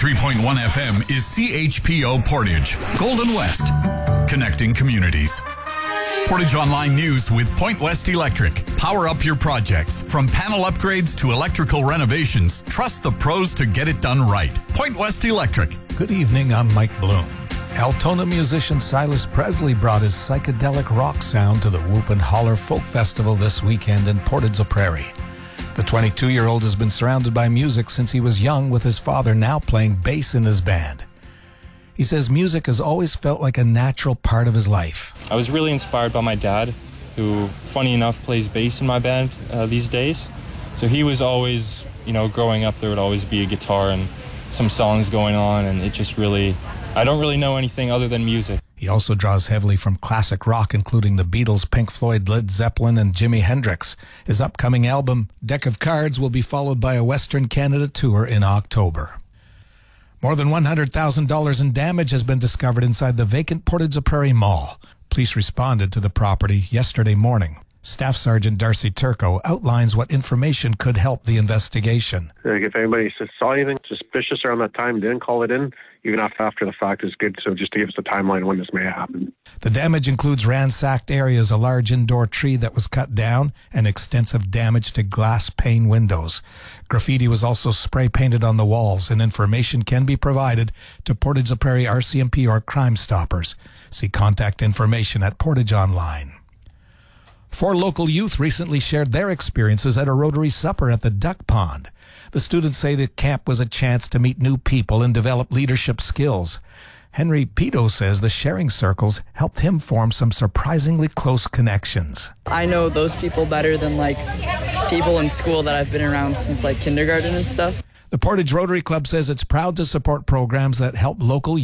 93.1 FM is CHPO Portage, Golden West, connecting communities. Portage Online News with Point West Electric. Power up your projects. From panel upgrades to electrical renovations, trust the pros to get it done right. Point West Electric. Good evening, I'm Mike Bloom. Altona musician Silas Presley brought his psychedelic rock sound to the Whoop and Holler Folk Festival this weekend in Portage la Prairie. The 22-year-old has been surrounded by music since he was young, with his father now playing bass in his band. He says music has always felt like a natural part of his life. I was really inspired by my dad, who, funny enough, plays bass in my band these days. So he was always, growing up, there would always be a guitar and some songs going on, and it just really, I don't really know anything other than music. He also draws heavily from classic rock, including the Beatles, Pink Floyd, Led Zeppelin, and Jimi Hendrix. His upcoming album, Deck of Cards, will be followed by a Western Canada tour in October. More than $100,000 in damage has been discovered inside the vacant Portage la Prairie Mall. Police responded to the property yesterday morning. Staff Sergeant Darcy Turco outlines what information could help the investigation. If anybody saw anything suspicious around that time, didn't call it in, even after the fact is good, so just to give us the timeline when this may happen. The damage includes ransacked areas, a large indoor tree that was cut down, and extensive damage to glass pane windows. Graffiti was also spray painted on the walls, and information can be provided to Portage la Prairie RCMP or Crime Stoppers. See contact information at Portage Online. 4 local youth recently shared their experiences at a Rotary supper at the Duck Pond. The students say the camp was a chance to meet new people and develop leadership skills. Henry Pito says the sharing circles helped him form some surprisingly close connections. I know those people better than people in school that I've been around since kindergarten and stuff. The Portage Rotary Club says it's proud to support programs that help local